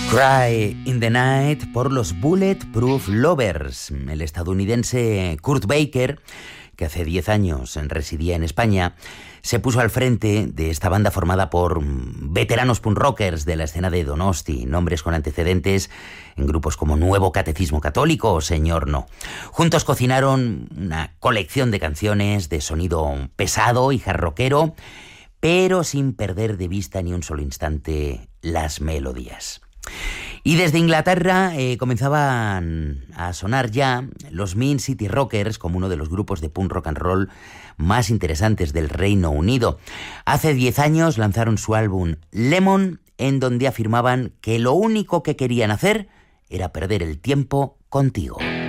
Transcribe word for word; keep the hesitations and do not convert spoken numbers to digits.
Cry in the Night por los Bulletproof Lovers. El estadounidense Kurt Baker, que hace diez años residía en España, se puso al frente de esta banda formada por veteranos punk rockers de la escena de Donosti, nombres con antecedentes en grupos como Nuevo Catecismo Católico o Señor No. Juntos cocinaron una colección de canciones de sonido pesado y hard rockero, pero sin perder de vista ni un solo instante las melodías. Y desde Inglaterra eh, comenzaban a sonar ya los Mean City Rockers como uno de los grupos de punk rock and roll más interesantes del Reino Unido. Hace diez años lanzaron su álbum Lemon, en donde afirmaban que lo único que querían hacer era perder el tiempo contigo.